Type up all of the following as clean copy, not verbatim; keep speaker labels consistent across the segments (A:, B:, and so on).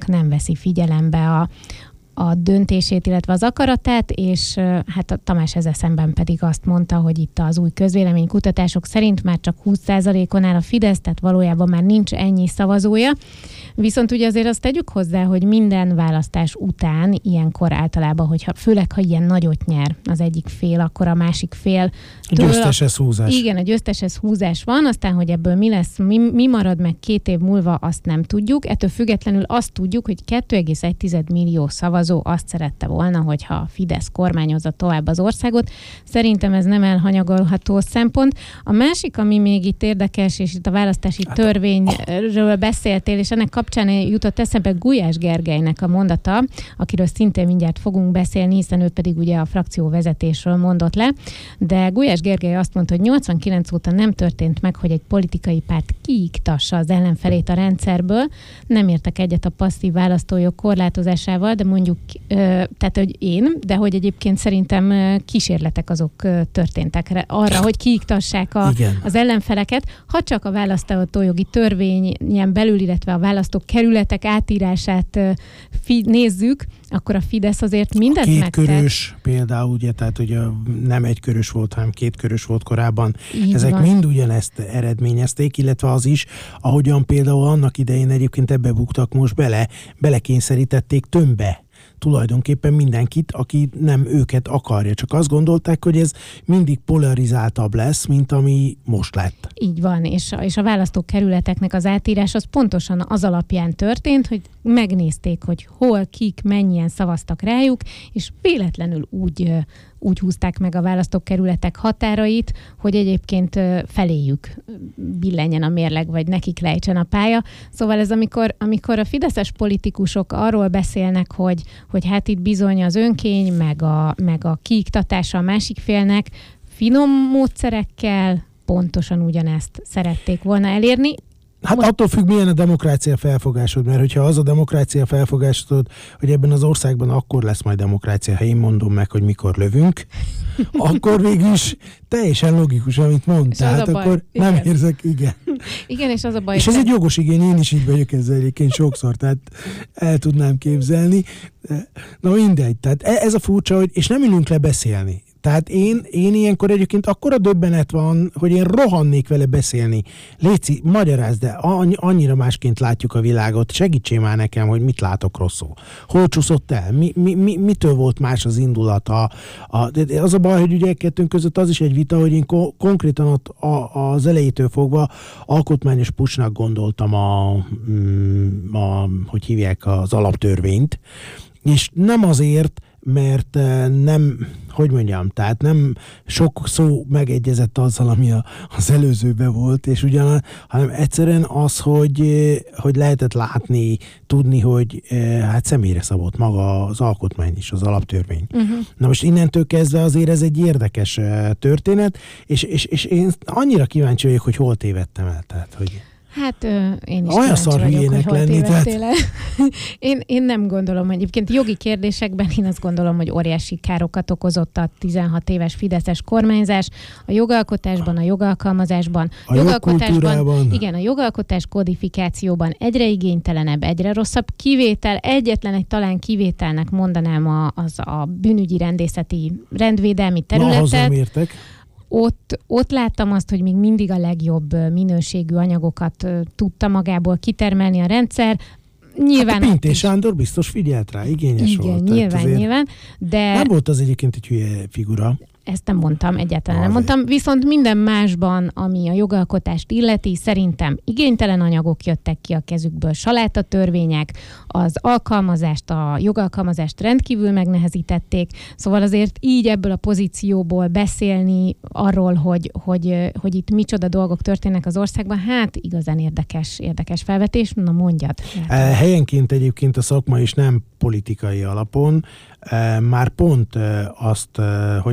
A: nem veszi figyelembe a döntését, illetve az akaratát, és hát a Tamás ezzel szemben pedig azt mondta, hogy itt az új közvéleménykutatások szerint már csak 20%-on áll a Fidesz, tehát valójában már nincs ennyi szavazója. Viszont ugye azért azt tegyük hozzá, hogy minden választás után ilyenkor általában, főleg ha ilyen nagyot nyer az egyik fél, akkor a másik fél...
B: Győzteshez húzás.
A: Igen, a győzteshez húzás van, aztán, hogy ebből mi lesz, mi marad meg 2 év múlva, azt nem tudjuk. Ettől függetlenül azt tudjuk, hogy 2,1 millió szavazó azt szerette volna, hogyha a Fidesz kormányozza tovább az országot. Szerintem ez nem elhanyagolható szempont. A másik, ami még itt érdekes, és itt a választási törvényről beszéltél, és ennek kapcsán jutott eszembe Gulyás Gergelynek a mondata, akiről szintén mindjárt fogunk beszélni, hiszen ő pedig ugye a frakcióvezetésről mondott le, de Gulyás Gergely azt mondta, hogy 89 óta nem történt meg, hogy egy politikai párt kiiktassa az ellenfelét a rendszerből. Nem értek egyet a passzív választójog korlátozásával, de mondjuk, tehát hogy én, de hogy egyébként szerintem kísérletek azok történtek arra, hogy kiiktassák az ellenfeleket, ha csak a választójogi törvényen belül, illetve a választókerületek átírását nézzük, akkor a Fidesz azért mindent megtett.
B: Kétkörös például, ugye, tehát ugye nem egykörös volt, hanem kétkörös volt korábban.
A: Így
B: ezek
A: van.
B: mind ugyanezt eredményezték, illetve az is, ahogyan például annak idején egyébként ebbe buktak most belekényszerítették tömbbe tulajdonképpen mindenkit, aki nem őket akarja. Csak azt gondolták, hogy ez mindig polarizáltabb lesz, mint ami most lett.
A: Így van, és a választókerületeknek az átírás az pontosan az alapján történt, hogy megnézték, hogy hol, kik, mennyien szavaztak rájuk, és véletlenül úgy húzták meg a választókerületek határait, hogy egyébként feléjük billenjen a mérleg, vagy nekik lejtsen a pálya. Szóval ez amikor a fideszes politikusok arról beszélnek, hogy hát itt bizony az önkény, meg a kiiktatása a másik félnek, finom módszerekkel pontosan ugyanezt szerették volna elérni.
B: Hát attól függ, milyen a demokrácia felfogásod, mert hogyha az a demokrácia felfogásod, hogy ebben az országban akkor lesz majd demokrácia, ha én mondom meg, hogy mikor lövünk, akkor végül is teljesen logikus, amit mondtál. Tehát akkor nem érzek, igen.
A: Igen, és az a baj.
B: És ez egy jogos igény, én is így vagyok ezzel egyébként sokszor, tehát el tudnám képzelni. Na mindegy, tehát ez a furcsa, hogy és nem ülünk le beszélni. Tehát én ilyenkor egyébként akkora döbbenet van, hogy én rohannék vele beszélni. Léci, magyarázd, de annyira másként látjuk a világot. Segítsél már nekem, hogy mit látok rosszul. Hol csúszott el? Mitől volt más az indulata? Az a baj, hogy ugye kettőnk között az is egy vita, hogy én konkrétan az elejétől fogva alkotmányos pucsnak gondoltam hogy hívják, az alaptörvényt. És nem azért, mert nem, hogy mondjam, tehát nem sok szó megegyezett azzal, ami az előzőben volt, és hanem egyszerűen az, hogy lehetett látni, tudni, hogy hát személyre szabott maga az alkotmány is, az alaptörvény. Uh-huh. Na most innentől kezdve azért ez egy érdekes történet, és én annyira kíváncsi vagyok, hogy hol tévedtem el, tehát, hogy...
A: Hát én is
B: olyan
A: szar
B: hülyének lenni.
A: Én nem gondolom, egyébként jogi kérdésekben én azt gondolom, hogy óriási károkat okozott a 16 éves fideszes kormányzás a jogalkotásban, a jogalkalmazásban,
B: a jogkultúrában.
A: Igen, a jogalkotás kodifikációban egyre igénytelenebb, egyre rosszabb kivétel, egyetlen egy talán kivételnek mondanám az a bűnügyi rendvédelmi területet. Ott láttam azt, hogy még mindig a legjobb minőségű anyagokat tudta magából kitermelni a rendszer. Nyilván
B: hát Pintés Sándor biztos figyelt rá, igényes volt.
A: Igen, nyilván, de...
B: Nem volt az egyébként egy hülye figura.
A: Ezt nem mondtam, egyáltalán nem mondtam, viszont minden másban, ami a jogalkotást illeti, szerintem igénytelen anyagok jöttek ki a kezükből, salátatörvények, az alkalmazást, a jogalkalmazást rendkívül megnehezítették, szóval azért így ebből a pozícióból beszélni arról, hogy itt micsoda dolgok történnek az országban, hát igazán érdekes felvetés, na mondjad.
B: Helyenként egyébként a szakma is nem politikai alapon, már pont azt, hogy is mondjam,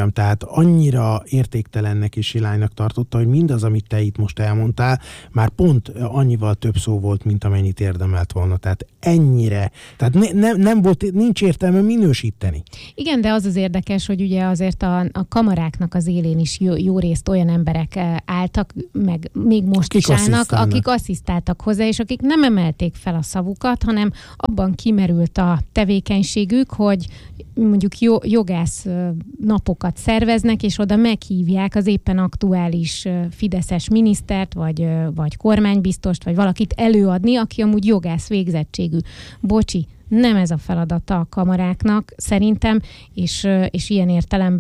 B: mondjam, tehát annyira értéktelennek és silánynak tartotta, hogy mindaz, amit te itt most elmondtál, már pont annyival több szó volt, mint amennyit érdemelt volna. Tehát ennyire. Tehát nem volt, nincs értelme minősíteni.
A: Igen, de az érdekes, hogy ugye azért a kamaráknak az élén is jó részt olyan emberek álltak, meg még most is állnak, akik asszisztáltak hozzá, és akik nem emelték fel a szavukat, hanem abban kimerült a tevékenységük, hogy mondjuk jogász napokat szerveznek, és oda meghívják az éppen aktuális fideszes minisztert, vagy kormánybiztost, vagy valakit előadni, aki amúgy jogász végzettségű. Bocsi, nem ez a feladata a kamaráknak szerintem, és ilyen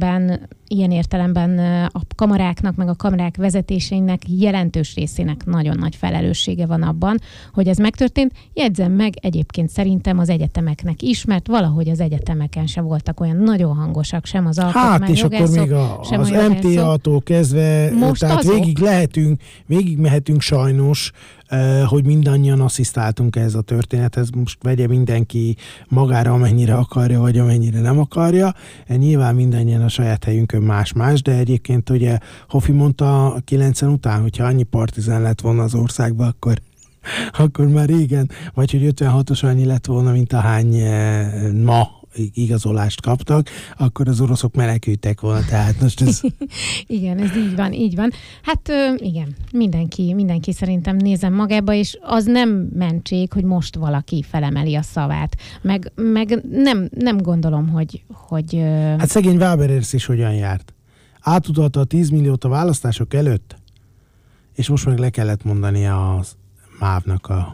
A: értelemben a kamaráknak, meg a kamarák vezetéseinek jelentős részének nagyon nagy felelőssége van abban, hogy ez megtörtént. Jegyzem meg egyébként szerintem az egyetemeknek is, mert valahogy az egyetemeken se voltak olyan nagyon hangosak, sem az alkotmányjogászok,
B: és akkor még az MTA-tól kezdve,
A: most
B: tehát végig mehetünk sajnos, hogy mindannyian asszisztáltunk ehhez a történethez, most vegye mindenki magára, amennyire akarja, vagy amennyire nem akarja. Nyilván mindannyian a saját helyünkön más-más, de egyébként ugye Hofi mondta 90 után, hogyha annyi partizán lett volna az országban, akkor már régen, vagy hogy 56-os annyi lett volna, mint ahány ma igazolást kaptak, akkor az oroszok menekültek volna, tehát most ez...
A: Igen, ez így van. Hát igen, mindenki szerintem nézem magába, és az nem mentség, hogy most valaki felemeli a szavát. Meg nem gondolom, hogy...
B: Hát szegény Waberers is hogyan járt. Átutalta a 10 milliót a választások előtt, és most meg le kellett mondani a MÁV-nak a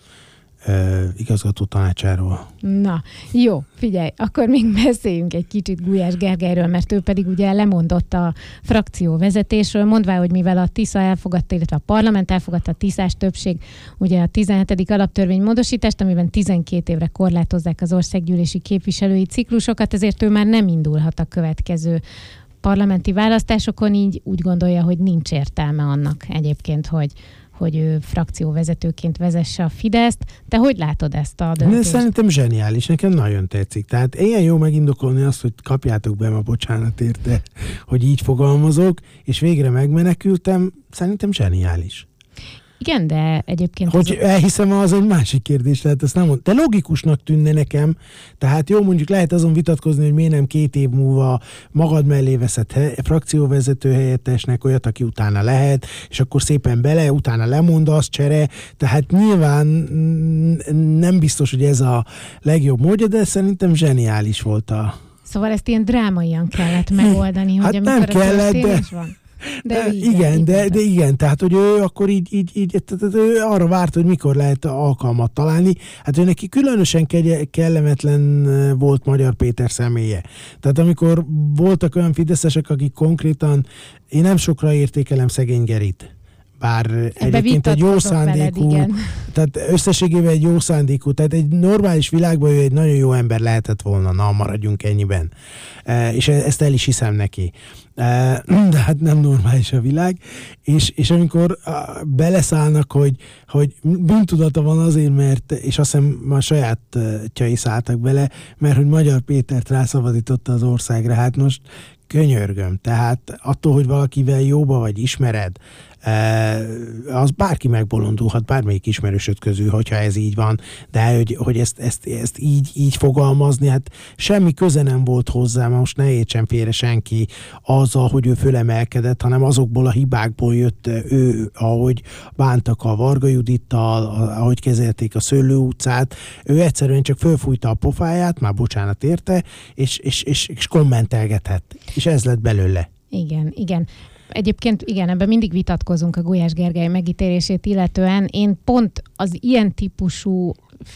B: igazgató tanácsáról. Na,
A: jó, figyelj, akkor még beszéljünk egy kicsit Gulyás Gergelyről, mert ő pedig ugye lemondott a frakcióvezetésről, mondvá, hogy mivel a TISZA elfogadta, illetve a parlament elfogadta a TISZÁS többség, ugye a 17. alaptörvény módosítást, amiben 12 évre korlátozzák az országgyűlési képviselői ciklusokat, ezért ő már nem indulhat a következő parlamenti választásokon, így úgy gondolja, hogy nincs értelme annak egyébként, hogy ő frakcióvezetőként vezesse a Fideszt. Te hogy látod ezt a döntést?
B: Szerintem zseniális, nekem nagyon tetszik. Tehát ilyen jó megindokolni azt, hogy kapjátok be ma bocsánatért, de hogy így fogalmazok, és végre megmenekültem, szerintem zseniális.
A: Igen, de egyébként...
B: Hogy elhiszem, az egy másik kérdés, tehát ezt nem mond. De logikusnak tűnne nekem, tehát jó, mondjuk lehet azon vitatkozni, hogy miért nem 2 év múlva magad mellé veszed frakcióvezető helyettesnek olyat, aki utána lehet, és akkor szépen utána lemondasz, csere, tehát nyilván nem biztos, hogy ez a legjobb módja, de szerintem zseniális volt a...
A: Szóval ezt ilyen drámaian kellett megoldani, hogy
B: hát
A: amikor
B: nem kellett,
A: van.
B: Igen, tehát hogy ő akkor így ő arra várt, hogy mikor lehet alkalmat találni. Hát ő neki különösen kellemetlen volt Magyar Péter személye. Tehát amikor voltak olyan fideszesek, akik konkrétan, én nem sokra értékelem szegény Gerit. Bár egyébként egy jó szándékú, tehát összességében egy jó szándékú, tehát egy normális világban ő egy nagyon jó ember lehetett volna, maradjunk ennyiben. És ezt el is hiszem neki. De hát nem normális a világ. És amikor beleszállnak, hogy bűntudata van azért, mert, és azt hiszem a sajátjai szálltak bele, mert hogy Magyar Pétert rászabadította az országra, hát most könyörgöm. Tehát attól, hogy valakivel jóba vagy, ismered, az bárki megbolondulhat, bármelyik ismerősöd közül, hogyha ez így van, de hogy ezt így fogalmazni, hát semmi köze nem volt hozzá, most ne értsen félre senki azzal, hogy ő fölemelkedett, hanem azokból a hibákból jött ő, ahogy bántak a Varga Judittal, ahogy kezelték a Szőlő utcát, ő egyszerűen csak fölfújta a pofáját, már bocsánat érte, és kommentelgetett, és ez lett belőle.
A: Igen. Egyébként igen, ebben mindig vitatkozunk a Gulyás Gergely megítélését illetően. Én pont az ilyen típusú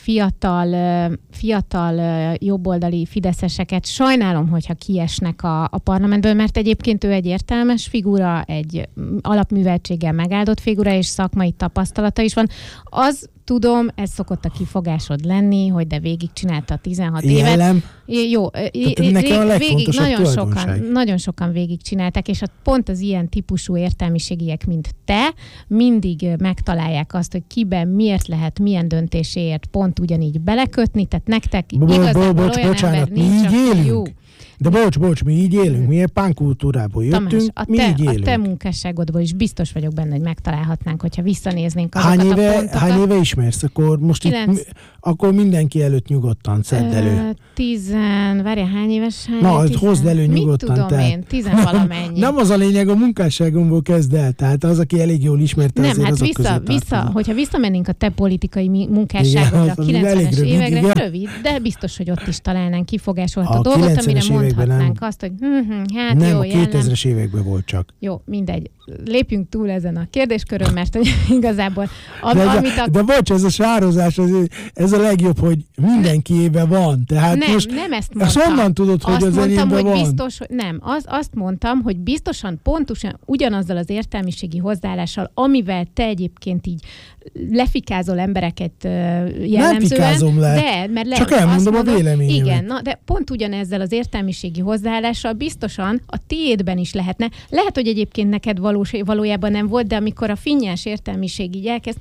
A: fiatal jobboldali fideszeseket sajnálom, hogyha kiesnek a parlamentből, mert egyébként ő egy értelmes figura, egy alapműveltséggel megáldott figura, és szakmai tapasztalata is van. Az tudom, ez szokott a kifogásod lenni, hogy de végigcsinálta a 16 évet. Jó, végig nagyon sokan végigcsinálták, és pont az ilyen típusú értelmiségiek, mint te, mindig megtalálják azt, hogy kiben miért lehet, milyen döntéséért pont ugyanígy belekötni, tehát nektek igazából olyan ember nincs, aki jó.
B: De bocs, mi így élünk, mi egy pánkultúrából jöttünk,
A: Tamás,
B: mi így élünk.
A: A te munkásságodból is biztos vagyok benne, hogy megtalálhatnál, hogyha visszanéznénk azokat a pontokat.
B: Hány éve ismersz? Akkor most akkor mindenki előtt nyugodtan szedd elő.
A: Várjál, hány éves?
B: Hozd elő nyugodtan.
A: Mit tudom én, 10-valamennyi.
B: Nem az a lényeg, a munkásságomból kezd el. Tehát az, aki elég jól ismerte,
A: nem,
B: azért
A: hát
B: vissza,
A: hogyha visszamennénk a te politikai munkásságodra, a 90-es évekre, rövid, de biztos, hogy ott is találnánk kifogásolható dolgot, amire mondhatnánk azt, hogy hát
B: nem,
A: jó,
B: a 2000-es években volt csak.
A: Jó, mindegy. Lépjünk túl ezen a kérdéskörön, mert igazából...
B: De bocs, ez a sározás, ez a legjobb, hogy mindenkiében van. Tehát
A: nem ezt mondtam.
B: Azt honnan tudod, hogy az enyémben van?
A: Biztos, hogy nem. Azt mondtam, hogy biztosan pontosan ugyanazzal az értelmiségi hozzáállással, amivel te egyébként így lefikázol embereket jellemzően.
B: Nem fikázom le. Csak elmondom a véleményemet.
A: Igen, de pont ugyanezzel az értelmiségi hozzáállással biztosan a tiédben is lehetne. Lehet, hogy egyébként neked valójában nem volt, de amikor a finnyás értelmiség így elkezd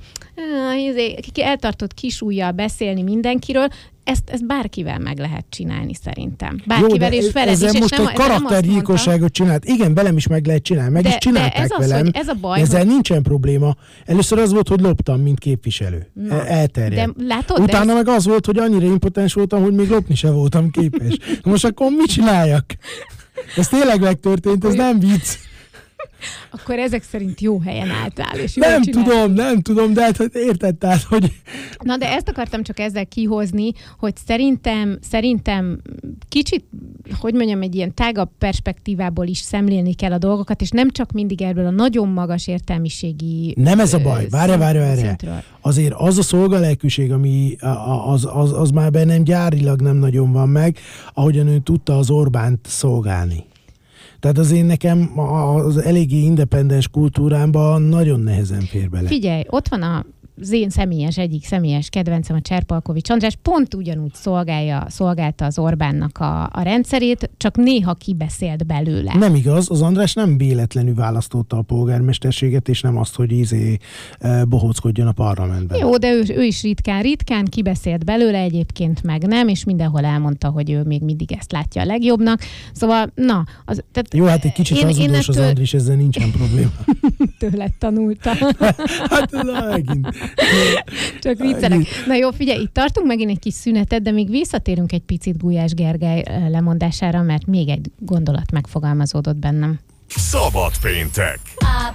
A: eltartott kisújjal beszélni mindenkiről, ezt bárkivel meg lehet csinálni szerintem. Bárkivel és veled is.
B: Ezzel most egy karaktergyilkosságot csinált. Igen, velem is meg lehet csinálni. Meg is csinálták velem.
A: Ez a baj,
B: ezzel nincsen probléma. Először az volt, hogy loptam, mint képviselő. Elterjedt. Utána meg az volt, hogy annyira impotens voltam, hogy még lopni se voltam képes. Most akkor mit csináljak? Ez tényleg megtörtént, ez nem vicc.
A: Akkor ezek szerint jó helyen álltál. És
B: nem tudom, de hát érted, tehát, hogy...
A: Na, de ezt akartam csak ezzel kihozni, hogy szerintem kicsit, hogy mondjam, egy ilyen tágabb perspektívából is szemlélni kell a dolgokat, és nem csak mindig ebből a nagyon magas értelmiségi...
B: Nem ez a baj, várj. Azért az a szolgalelkűség, ami az már bennem gyárilag nem nagyon van meg, ahogyan ő tudta az Orbánt szolgálni. Tehát azért nekem az eléggé independens kultúrámban nagyon nehezen fér bele.
A: Figyelj, ott van az én egyik személyes kedvencem, a Cserpalkovics András, pont ugyanúgy szolgálta az Orbánnak a rendszerét, csak néha kibeszélt belőle.
B: Nem igaz, az András nem véletlenül választotta a polgármesterséget, és nem azt, hogy bohóckodjon a parlamentben.
A: Jó, de ő is ritkán kibeszélt belőle, egyébként meg nem, és mindenhol elmondta, hogy ő még mindig ezt látja a legjobbnak. Szóval,
B: jó, hát egy kicsit hazudós az Andris, ezzel nincsen probléma.
A: Tőled tanulta.
B: Hát megint.
A: Csak viccelek. Na jó, figyelj, itt tartunk megint egy kis szünetet, de még visszatérünk egy picit Gulyás Gergely lemondására, mert még egy gondolat megfogalmazódott bennem.
C: Szabad péntek!